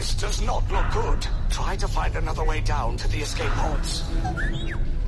This does not look good. Try to find another way down to the escape pods.